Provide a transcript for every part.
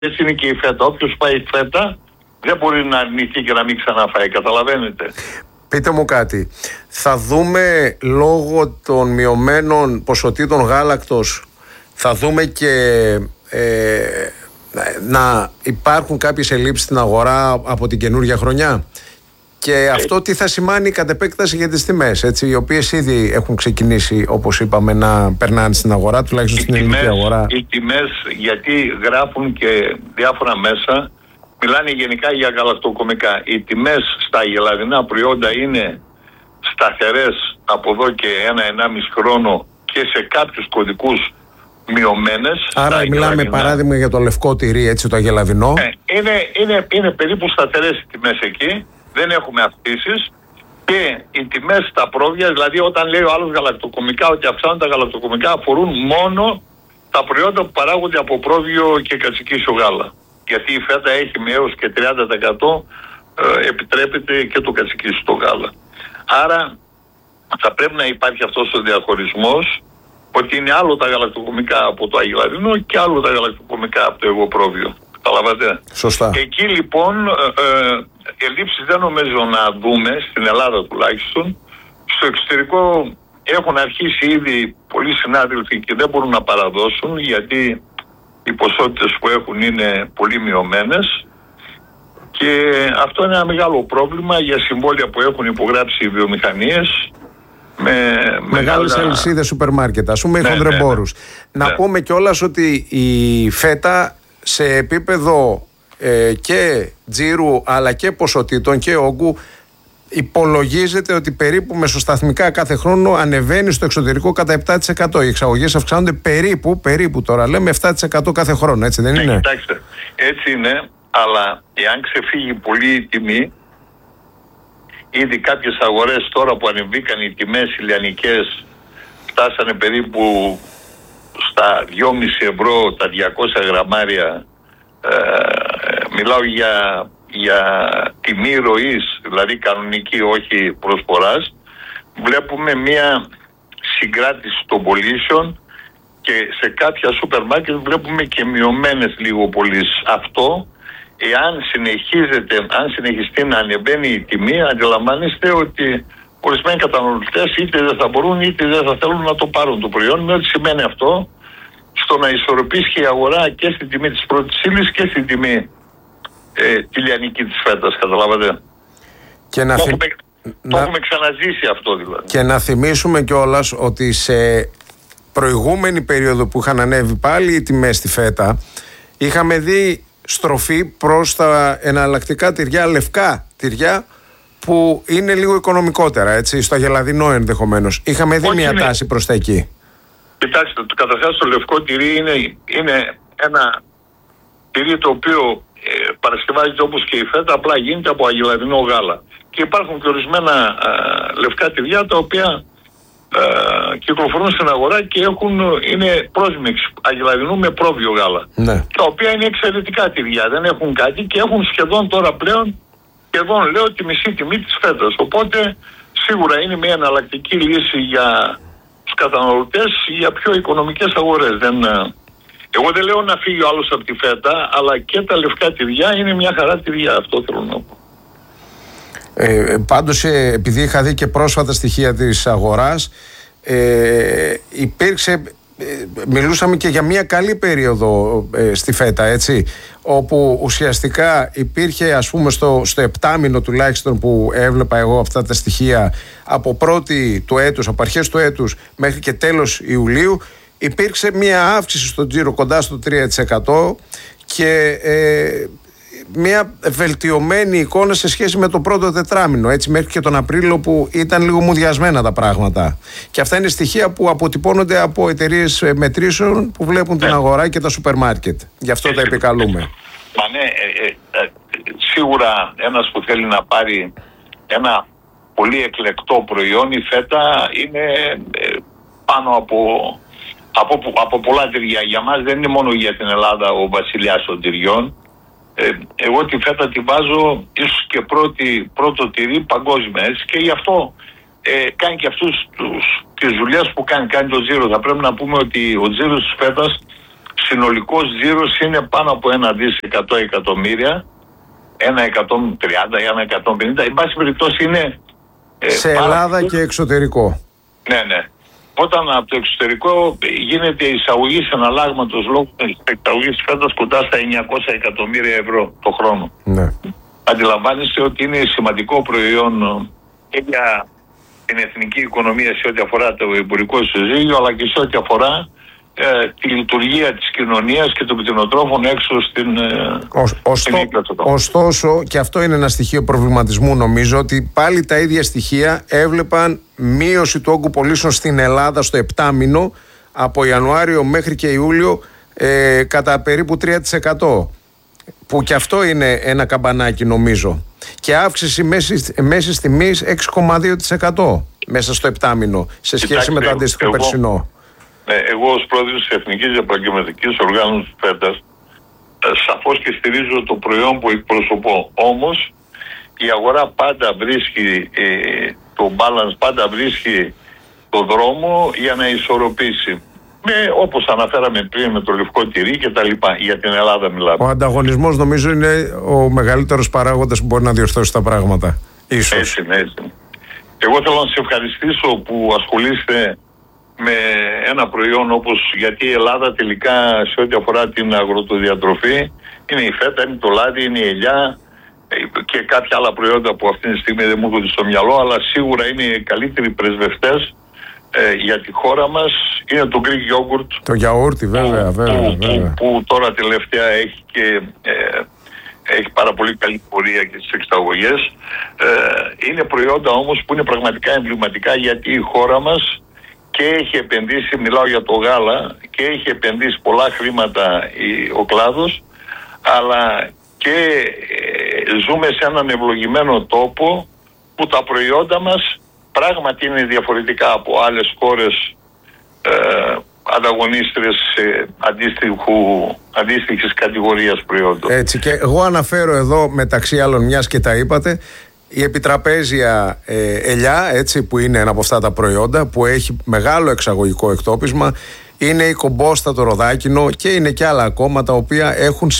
Έτσι είναι και η φέτα. Όποιος πάει φέτα δεν μπορεί να αρνηθεί και να μην ξαναφάει. Καταλαβαίνετε. Πείτε μου κάτι. Θα δούμε λόγω των μειωμένων ποσοτήτων γάλακτος, θα δούμε και να υπάρχουν κάποιες ελλείψεις στην αγορά από την καινούργια χρονιά. Και αυτό τι θα σημάνει κατ' επέκταση για τις τιμές, έτσι, οι οποίες ήδη έχουν ξεκινήσει, όπως είπαμε, να περνάνε στην αγορά, τουλάχιστον στην ελληνική αγορά. Οι τιμές, γιατί γράφουν και διάφορα μέσα, μιλάνε γενικά για γαλακτοκομικά. Οι τιμές στα αγελαδινά προϊόντα είναι σταθερές από εδώ και 1-1,5 χρόνο και σε κάποιους κωδικούς μειωμένες. Άρα μιλάμε παράδειγμα για το λευκό τυρί, έτσι, το αγελαδινό. Είναι περίπου σταθερές οι τιμές εκεί. Δεν έχουμε αυξήσεις και οι τιμές στα πρόβια, δηλαδή όταν λέει ο άλλος γαλακτοκομικά ότι αυξάνονται τα γαλακτοκομικά, αφορούν μόνο τα προϊόντα που παράγονται από πρόβιο και κατσικίσιο γάλα. Γιατί η φέτα έχει με έως και 30% επιτρέπεται και το κατσικίσιο γάλα. Άρα θα πρέπει να υπάρχει αυτός ο διαχωρισμός, ότι είναι άλλο τα γαλακτοκομικά από το αγελαδινό και άλλο τα γαλακτοκομικά από το εγωπρόβιο. Καταλαβαίνετε. Σωστά. Εκεί λοιπόν ελλείψεις δεν νομίζω να δούμε, στην Ελλάδα τουλάχιστον. Στο εξωτερικό έχουν αρχίσει ήδη πολλοί συνάδελφοι και δεν μπορούν να παραδώσουν, γιατί οι ποσότητες που έχουν είναι πολύ μειωμένες και αυτό είναι ένα μεγάλο πρόβλημα για συμβόλαια που έχουν υπογράψει οι βιομηχανίες με μεγάλες αλυσίδες σούπερ μάρκετ, ας πούμε, οι χονδρεμπόρους. Να πούμε κιόλας ότι η φέτα σε επίπεδο και τζίρου αλλά και ποσοτήτων και όγκου υπολογίζεται ότι περίπου μεσοσταθμικά κάθε χρόνο ανεβαίνει στο εξωτερικό κατά 7%. Οι εξαγωγές αυξάνονται περίπου τώρα λέμε 7% κάθε χρόνο, έτσι δεν είναι? Κοιτάξτε, έτσι είναι, αλλά εάν ξεφύγει πολύ η τιμή, ήδη κάποιες αγορές τώρα που ανεβήκαν οι τιμές οι λιανικές φτάσανε περίπου στα 2,5 ευρώ τα 200 γραμμάρια. Μιλάω για τιμή ροής, δηλαδή κανονική, όχι προσφοράς. Βλέπουμε μια συγκράτηση των πωλήσεων και σε κάποια σούπερ μάρκετ βλέπουμε και μειωμένες λίγο πωλήσεις. Αυτό, εάν συνεχιστεί να ανεβαίνει η τιμή, αντιλαμβάνεστε ότι ορισμένοι καταναλωτές είτε δεν θα μπορούν είτε δεν θα θέλουν να το πάρουν το προϊόν, με ό,τι σημαίνει αυτό στο να ισορροπήσει η αγορά και στην τιμή της πρώτης ύλης και στην τιμή τη λιανική της φέτας, καταλάβατε. Και το έχουμε ξαναζήσει αυτό δηλαδή. Και να θυμίσουμε κιόλας ότι σε προηγούμενη περίοδο που είχαν ανέβει πάλι οι τιμές στη φέτα, είχαμε δει στροφή προς τα εναλλακτικά τυριά, λευκά τυριά, που είναι λίγο οικονομικότερα, έτσι, στο αγελαδινό ενδεχομένως. Είχαμε δει μια τάση προς τα εκεί. Κοιτάξτε, καταρχάς το λευκό τυρί είναι ένα τυρί το οποίο παρασκευάζεται όπως και η φέτα, απλά γίνεται από αγελαδινό γάλα. Και υπάρχουν και ορισμένα λευκά τυριά τα οποία κυκλοφορούν στην αγορά και είναι πρόσμιξη αγελαδινού με πρόβιο γάλα. Ναι. Τα οποία είναι εξαιρετικά τυριά, δεν έχουν κάτι και έχουν σχεδόν τώρα πλέον, λέω, τη μισή τιμή της φέτας. Οπότε σίγουρα είναι μια εναλλακτική λύση για τους καταναλωτές για πιο οικονομικές αγορές. Εγώ δεν λέω να φύγει ο άλλος από τη φέτα, αλλά και τα λευκά τυριά είναι μια χαρά τυριά, αυτό θέλω να πω. Πάντως, επειδή είχα δει και πρόσφατα στοιχεία της αγοράς, μιλούσαμε και για μια καλή περίοδο στη φέτα, έτσι, όπου ουσιαστικά υπήρχε, ας πούμε, στο επτάμηνο τουλάχιστον που έβλεπα εγώ αυτά τα στοιχεία, από πρώτη του έτους, από αρχές του έτους μέχρι και τέλος Ιουλίου, υπήρξε μια αύξηση στο τζίρο κοντά στο 3% και μια βελτιωμένη εικόνα σε σχέση με το πρώτο τετράμηνο, έτσι, μέχρι και τον Απρίλιο που ήταν λίγο μουδιασμένα τα πράγματα. Και αυτά είναι στοιχεία που αποτυπώνονται από εταιρείες μετρήσεων που βλέπουν την αγορά και τα σούπερ μάρκετ. Γι' αυτό τα επικαλούμε. Μα ναι, σίγουρα ένας που θέλει να πάρει ένα πολύ εκλεκτό προϊόν, η φέτα είναι πάνω από πολλά τυριά. Για μας δεν είναι μόνο για την Ελλάδα ο βασιλιάς των τυριών. Εγώ τη φέτα τη βάζω ίσως και πρώτο τυρί παγκόσμια, έτσι, και γι' αυτό κάνει και αυτούς τις δουλειές που κάνει το τζίρο. Θα πρέπει να πούμε ότι ο τζίρος της φέτας συνολικός τζίρος είναι πάνω από 1 δις 100 εκατομμύρια, 1.130, 1.150, εν πάση περιπτώσει είναι... σε Ελλάδα και εξωτερικό. Ναι. Όταν από το εξωτερικό γίνεται η εισαγωγή συναλλάγματος λόγω της εξαγωγής φέτος κοντά στα 900 εκατομμύρια ευρώ το χρόνο. Ναι. Αντιλαμβάνεστε ότι είναι σημαντικό προϊόν και για την εθνική οικονομία σε ό,τι αφορά το εμπορικό ισοζύγιο, αλλά και σε ό,τι αφορά τη λειτουργία της κοινωνίας και των κτηνοτρόφων έξω στην Ωστόσο, και αυτό είναι ένα στοιχείο προβληματισμού, νομίζω, ότι πάλι τα ίδια στοιχεία έβλεπαν μείωση του όγκου πωλήσεων στην Ελλάδα στο 7 μήνο από Ιανουάριο μέχρι και Ιούλιο κατά περίπου 3%. Που και αυτό είναι ένα καμπανάκι, νομίζω. Και αύξηση μέσης τιμής 6,2% μέσα στο 7 μήνο σε σχέση με το αντίστοιχο περσινό. Εγώ ως πρόεδρος της Εθνικής Επαγγελματικής Οργάνωσης ΦΕΤΑΣ σαφώς και στηρίζω το προϊόν που εκπροσωπώ. Όμως η αγορά πάντα βρίσκει το balance, πάντα βρίσκει το δρόμο για να ισορροπήσει. Όπως αναφέραμε πριν με το λευκό τυρί και τα λοιπά. Για την Ελλάδα μιλάμε. Ο ανταγωνισμός νομίζω είναι ο μεγαλύτερος παράγοντας που μπορεί να διορθώσει τα πράγματα. Ίσως. Έτσι. Εγώ θέλω να σε ευχαριστήσω που ασχολείστε με ένα προϊόν όπως, γιατί η Ελλάδα τελικά σε ό,τι αφορά την αγροτοδιατροφή είναι η φέτα, είναι το λάδι, είναι η ελιά και κάποια άλλα προϊόντα που αυτή τη στιγμή δεν μου έρχονται στο μυαλό, αλλά σίγουρα είναι οι καλύτεροι πρεσβευτές για τη χώρα μας. Είναι το Greek yogurt. Το γιαούρτι, βέβαια. Που τώρα τελευταία έχει και έχει πάρα πολύ καλή πορεία και στις εξαγωγές. Είναι προϊόντα όμως που είναι πραγματικά εμβληματικά, γιατί η χώρα μας και έχει επενδύσει, μιλάω για το γάλα, και έχει επενδύσει πολλά χρήματα ο κλάδος, αλλά και ζούμε σε έναν ευλογημένο τόπο που τα προϊόντα μας πράγματι είναι διαφορετικά από άλλες χώρες ανταγωνίστρες αντίστοιχης κατηγορίας προϊόντων. Έτσι, και εγώ αναφέρω εδώ μεταξύ άλλων, μιας και τα είπατε, η επιτραπέζια ελιά, έτσι, που είναι ένα από αυτά τα προϊόντα που έχει μεγάλο εξαγωγικό εκτόπισμα, είναι η κομπόστα, το ροδάκινο, και είναι και άλλα ακόμα τα οποία έχουν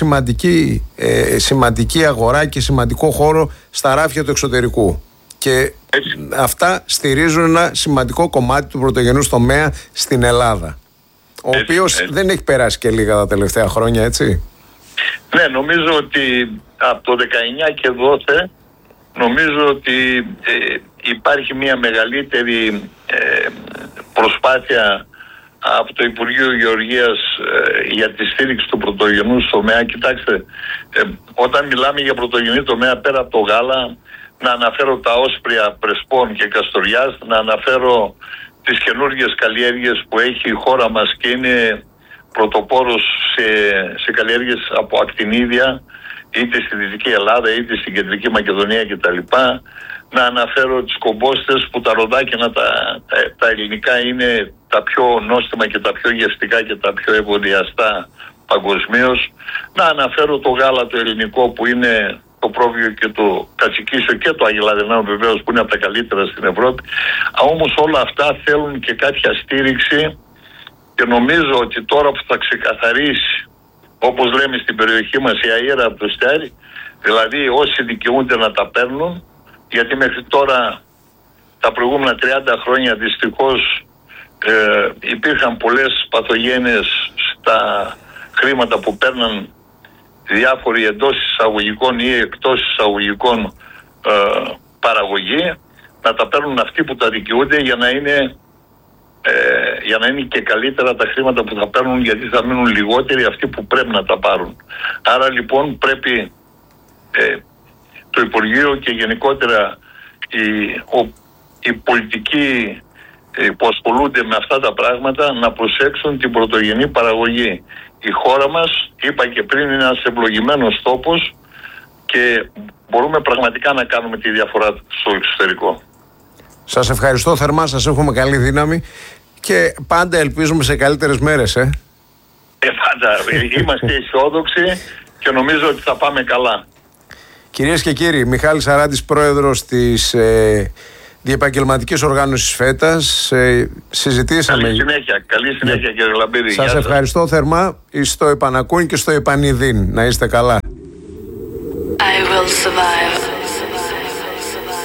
σημαντική αγορά και σημαντικό χώρο στα ράφια του εξωτερικού. Και αυτά στηρίζουν ένα σημαντικό κομμάτι του πρωτογενούς τομέα στην Ελλάδα, ο οποίος δεν έχει περάσει και λίγα τα τελευταία χρόνια, έτσι. Ναι, νομίζω ότι από το 19 και δόθε νομίζω ότι υπάρχει μια μεγαλύτερη προσπάθεια από το Υπουργείο Γεωργίας για τη στήριξη του πρωτογενούς τομέα. Κοιτάξτε, όταν μιλάμε για πρωτογενή τομέα, πέρα από το γάλα, να αναφέρω τα όσπρια Πρεσπών και Καστοριάς, να αναφέρω τις καινούργιες καλλιέργειες που έχει η χώρα μας και είναι πρωτοπόρος σε καλλιέργειες από ακτινίδια, είτε στη Δυτική Ελλάδα είτε στην Κεντρική Μακεδονία κτλ. Να αναφέρω τις κομπόστες που τα ροδάκινα τα ελληνικά είναι τα πιο νόστιμα και τα πιο γευστικά και τα πιο ευωδιαστά παγκοσμίως. Να αναφέρω το γάλα το ελληνικό που είναι το πρόβιο και το κατσικίσιο και το αγελαδινό βεβαίως που είναι από τα καλύτερα στην Ευρώπη. Όμως όλα αυτά θέλουν και κάποια στήριξη, και νομίζω ότι τώρα που θα ξεκαθαρίσει, όπως λέμε στην περιοχή μας, η αέρα από το στέρι, δηλαδή όσοι δικαιούνται να τα παίρνουν, γιατί μέχρι τώρα τα προηγούμενα 30 χρόνια δυστυχώς υπήρχαν πολλές παθογένειες στα χρήματα που παίρναν διάφοροι εντός εισαγωγικών ή εκτός εισαγωγικών παραγωγή, να τα παίρνουν αυτοί που τα δικαιούνται για να είναι και καλύτερα τα χρήματα που θα παίρνουν, γιατί θα μείνουν λιγότεροι αυτοί που πρέπει να τα πάρουν. Άρα λοιπόν πρέπει το Υπουργείο και γενικότερα οι πολιτικοί που ασχολούνται με αυτά τα πράγματα να προσέξουν την πρωτογενή παραγωγή. Η χώρα μας, είπα και πριν, είναι ένας ευλογημένος τόπος και μπορούμε πραγματικά να κάνουμε τη διαφορά στο εξωτερικό. Σας ευχαριστώ θερμά, σας εύχομαι καλή δύναμη και πάντα ελπίζουμε σε καλύτερες μέρες. Πάντα. Είμαστε αισιόδοξοι και νομίζω ότι θα πάμε καλά. Κυρίες και κύριοι, Μιχάλης Αράντης, πρόεδρος της Διεπαγγελματικής Οργάνωσης Φέτας. Συζητήσαμε. Καλή συνέχεια κύριε Λαμπίδη. Σας ευχαριστώ θερμά. Στο επανακούν και στο επανειδήν. Να είστε καλά. I will survive.